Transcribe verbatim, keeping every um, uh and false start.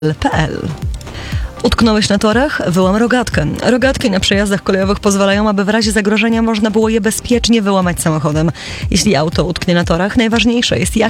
kropka p l. Utknąłeś na torach? Wyłam rogatkę. Rogatki na przejazdach kolejowych pozwalają, aby w razie zagrożenia można było je bezpiecznie wyłamać samochodem. Jeśli auto utknie na torach, najważniejsze jest jak